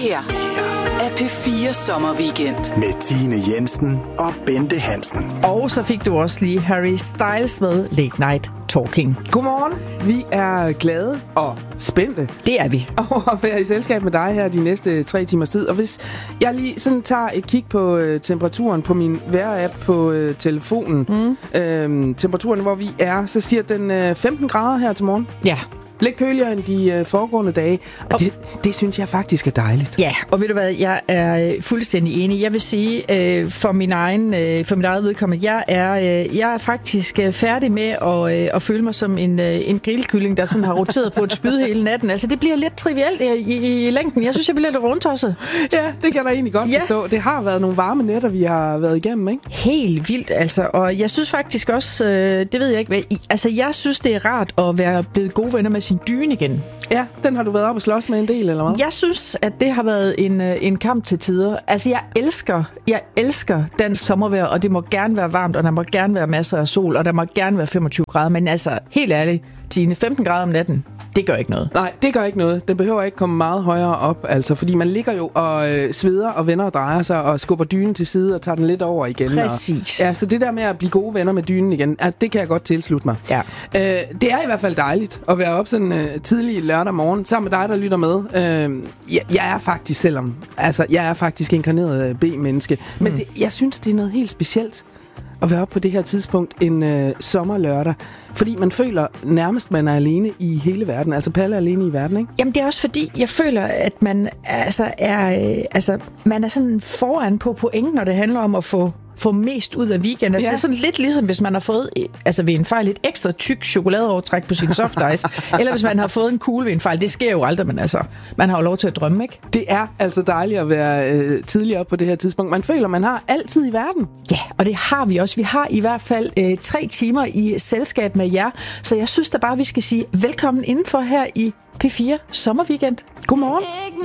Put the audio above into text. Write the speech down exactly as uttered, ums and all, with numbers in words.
her er P fire Sommerweekend med Tine Jensen og Bente Hansen. Og så fik du også lige Harry Styles med Late Night Talking. Godmorgen. Vi er glade og spændte. Det er vi. Over at være i selskab med dig her de næste tre timers tid. Og hvis jeg lige sådan tager et kig på øh, temperaturen på min vejr-app på øh, telefonen. Mm. Øh, temperaturen, hvor vi er, så siger den øh, femten grader her til morgen. Ja. Lidt køligere end de øh, foregående dage. Og det, det synes jeg faktisk er dejligt. Ja, og ved du hvad, jeg er fuldstændig enig. Jeg vil sige, øh, for, min egen, øh, for mit eget vedkommende, jeg er, øh, jeg er faktisk øh, færdig med at, øh, at føle mig som en, øh, en grillkylling, der sådan har roteret på et spyd hele natten. Altså, det bliver lidt trivielt i, i, i længden. Jeg synes, jeg bliver lidt rundtosset. Ja, det kan jeg egentlig godt ja. forstå. Det har været nogle varme nætter, vi har været igennem, ikke? Helt vildt, altså. Og jeg synes faktisk også, øh, det ved jeg ikke, hvad, altså, jeg synes, det er rart at være blevet gode venner med sin dyne igen. Ja, den har du været op og slås med en del, eller hvad? Jeg synes, at det har været en, en kamp til tider. Altså, jeg elsker, jeg elsker dansk sommervejr, og det må gerne være varmt, og der må gerne være masser af sol, og der må gerne være femogtyve grader. Men altså, helt ærligt, Tine, femten grader om natten, det gør ikke noget. Nej, det gør ikke noget. Den behøver ikke komme meget højere op, altså, fordi man ligger jo og øh, sveder og vender og drejer sig og skubber dynen til side og tager den lidt over igen. Præcis. Og, ja, så det der med at blive gode venner med dynen igen, ja, det kan jeg godt tilslutte mig. Ja. Øh, det er i hvert fald dejligt at være op sådan øh, tidlig lørdag morgen sammen med dig, der lytter med. Øh, jeg, jeg er faktisk, selvom, altså, jeg er faktisk inkarneret øh, B-menneske, men mm. det, jeg synes, det er noget helt specielt at være oppe på det her tidspunkt en øh, sommerlørdag. Fordi man føler nærmest, man er alene i hele verden. Altså Palle er alene i verden, ikke? Jamen det er også fordi, jeg føler, at man altså er, øh, altså, man er sådan foran på pointen, når det handler om at få få mest ud af weekenden. Altså, ja. Det er sådan lidt ligesom, hvis man har fået, altså ved en fejl, et ekstra tyk chokoladeovertræk på sin soft ice, eller hvis man har fået en kugle ved en fejl. Det sker jo aldrig, men altså, man har jo lov til at drømme, ikke? Det er altså dejligt at være øh, tidligere på det her tidspunkt. Man føler, man har altid i verden. Ja, og det har vi også. Vi har i hvert fald øh, tre timer i selskab med jer, så jeg synes da bare, vi skal sige velkommen indenfor her i P fire Sommerweekend. Godmorgen.